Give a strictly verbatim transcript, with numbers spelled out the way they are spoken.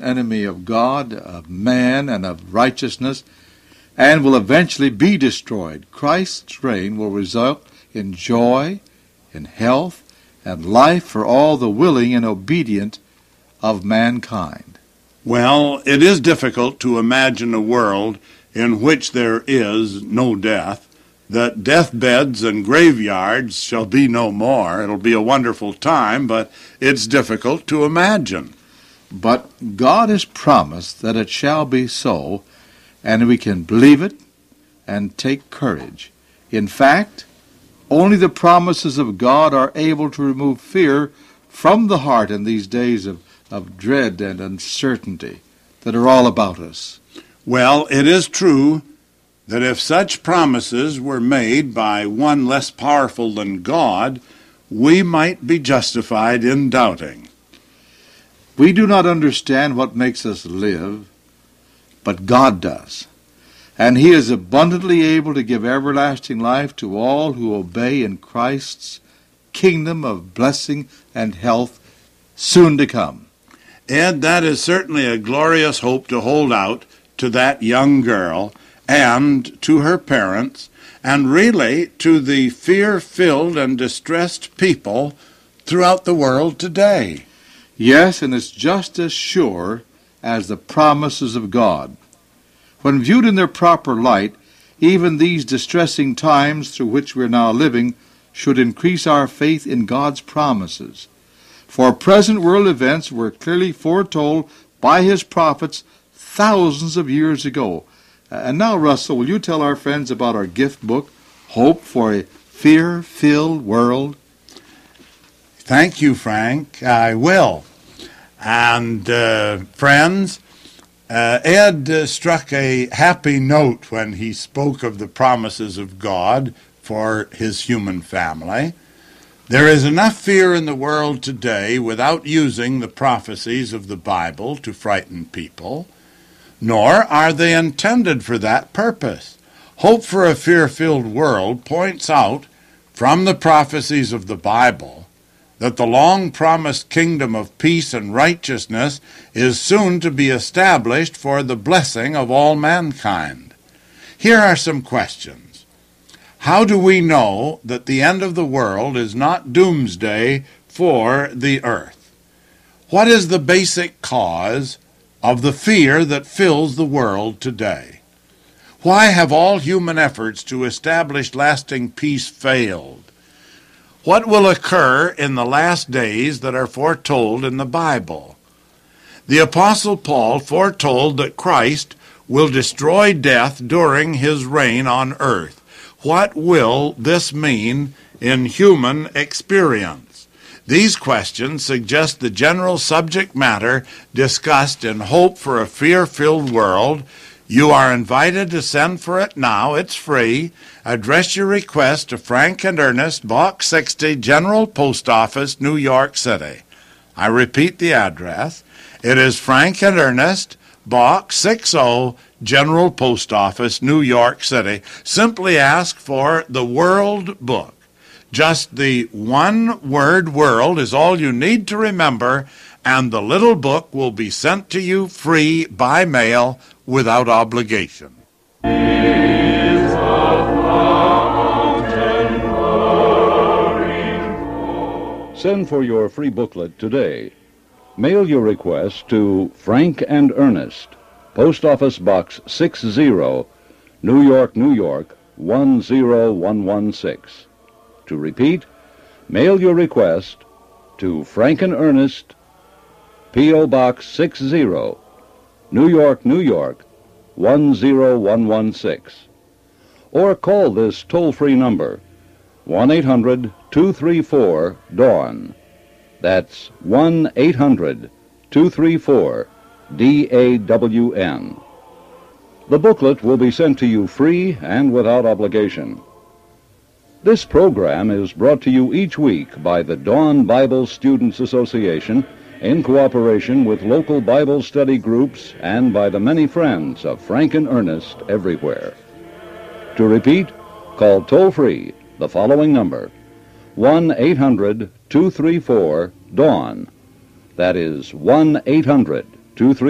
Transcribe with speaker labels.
Speaker 1: enemy of God, of man, and of righteousness, and will eventually be destroyed. Christ's reign will result in joy, in health, and life for all the willing and obedient of mankind.
Speaker 2: Well, it is difficult to imagine a world in which there is no death, that deathbeds and graveyards shall be no more. It'll be a wonderful time, but it's difficult to imagine.
Speaker 1: But God has promised that it shall be so, and we can believe it and take courage. In fact, only the promises of God are able to remove fear from the heart in these days of, of dread and uncertainty that are all about us.
Speaker 2: Well, it is true that if such promises were made by one less powerful than God, we might be justified in doubting.
Speaker 1: We do not understand what makes us live, but God does. And He is abundantly able to give everlasting life to all who obey in Christ's kingdom of blessing and health soon to come.
Speaker 2: Ed, that is certainly a glorious hope to hold out to that young girl and to her parents, and really to the fear-filled and distressed people throughout the world today.
Speaker 1: Yes, and it's just as sure as the promises of God. When viewed in their proper light, even these distressing times through which we are now living should increase our faith in God's promises. For present world events were clearly foretold by His prophets thousands of years ago. And now, Russell, will you tell our friends about our gift book, Hope for a Fear-Filled World?
Speaker 2: Thank you, Frank. I will. And, uh, friends, uh, Ed uh, struck a happy note when he spoke of the promises of God for his human family. There is enough fear in the world today without using the prophecies of the Bible to frighten people, nor are they intended for that purpose. Hope for a Fear-Filled World points out from the prophecies of the Bible that the long-promised kingdom of peace and righteousness is soon to be established for the blessing of all mankind. Here are some questions. How do we know that the end of the world is not doomsday for the earth? What is the basic cause of the fear that fills the world today? Why have all human efforts to establish lasting peace failed? What will occur in the last days that are foretold in the Bible? The Apostle Paul foretold that Christ will destroy death during his reign on earth. What will this mean in human experience? These questions suggest the general subject matter discussed in Hope for a Fear-Filled World. You are invited to send for it now. It's free. Address your request to Frank and Ernest, Box sixty, General Post Office, New York City. I repeat the address. It is Frank and Ernest, Box sixty, General Post Office, New York City. Simply ask for the World Book. Just the one word world is all you need to remember, and the little book will be sent to you free by mail without obligation.
Speaker 3: Send for your free booklet today. Mail your request to Frank and Ernest, Post Office Box sixty, New York, New York, one zero one one six. To repeat, mail your request to Frank and Ernest, P O. Box sixty, New York, New York, one zero one one six. Or call this toll-free number, one eight hundred two three four DAWN. That's one eight hundred two three four D A W N. The booklet will be sent to you free and without obligation. This program is brought to you each week by the Dawn Bible Students Association in cooperation with local Bible study groups and by the many friends of Frank and Ernest everywhere. To repeat, call toll-free the following number, one eight hundred two three four DAWN. That is one eight hundred two three four